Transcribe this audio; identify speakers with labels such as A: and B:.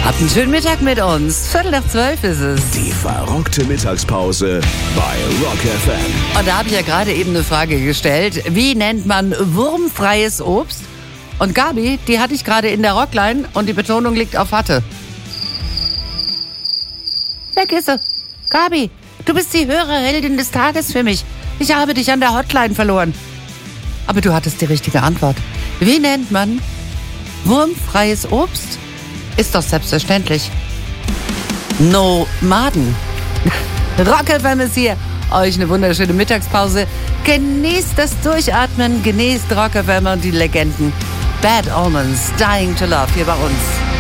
A: Habt einen schönen Mittag mit uns. 11:45 ist es.
B: Die verrückte Mittagspause bei Rock FM.
A: Und da habe ich ja gerade eben eine Frage gestellt. Wie nennt man wurmfreies Obst? Und Gabi, die hatte ich gerade in der Rockline und die Betonung liegt auf hatte. Weg ist sie. Gabi, du bist die Hörerheldin des Tages für mich. Ich habe dich an der Hotline verloren. Aber du hattest die richtige Antwort. Wie nennt man wurmfreies Obst? Ist doch selbstverständlich. Nomaden. Rock FM ist hier. Euch eine wunderschöne Mittagspause. Genießt das Durchatmen, genießt Rock FM und die Legenden. Bad Omens, Dying to Love hier bei uns.